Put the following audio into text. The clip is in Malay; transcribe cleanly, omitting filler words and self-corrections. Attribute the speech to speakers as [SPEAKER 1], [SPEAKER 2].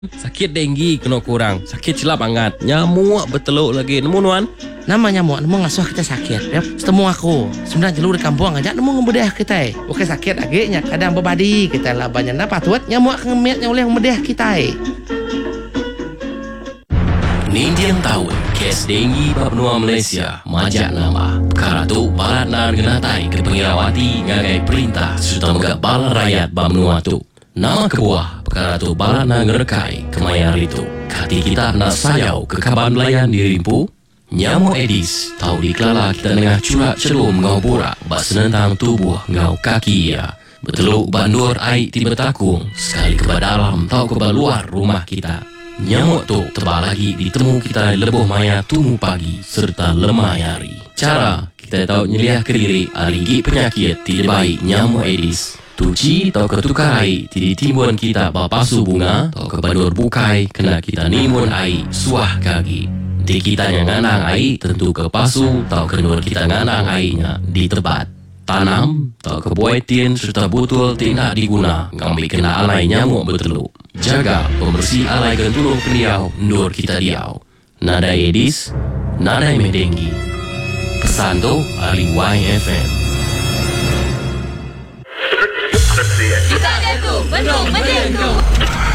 [SPEAKER 1] Sakit denggi kena kurang. Sakit silap hangat. Nyamuk berteluk lagi. Nemu nuan?
[SPEAKER 2] Nama nyamuk, nemu ngasuh kita sakit. Ya, setemu aku. Sebenarnya jelur di kampung aja nemu ngebedah kita. Oke sakit agaknya kadang berbadi kita lah banyak napa tuat nyamuk ngemetnya oleh ngebedah kita.
[SPEAKER 1] Nindian tahun kes denggi babnua Malaysia majak nama perkara tu balat nan genatai ke pengirawati ngagai perintah sudah megak balat rakyat babnua tu. Nama kebuah perkara tu balat nan ngerekai kemayar itu. Kati kita nak sayau ke kaban belayan dirimpu. Nyamuk Aedes tahu dikelala kita tengah curak celum ngau borak bak senentang tubuh ngau kaki ya. Beteluk bandur air tiba takung sekali ke dalam tahu ke luar rumah kita. Nyamuk tu tebal lagi ditemu kita lebuh maya tumu pagi serta lemah hari. Cara kita tahu nyeliah keriri aligi penyakit tidak baik nyamuk Aedes. Tuci atau ketukar air tidak timbun kita bapasu bunga atau kebandur bukai kena kita nimun air suah kaki. Di kita yang nganang air tentu ke pasu atau kenur kita nganang airnya di tempat tanam atau kebuaitin serta butul tidak diguna ngambil kena alai nyamuk berteluk. Jaga pembersih alai gentulung keniau ndur kita diau. Nada Aedes, nada medenggi. Pesan tu Ali YFM.
[SPEAKER 3] Kita ada tu, betul, betul tu.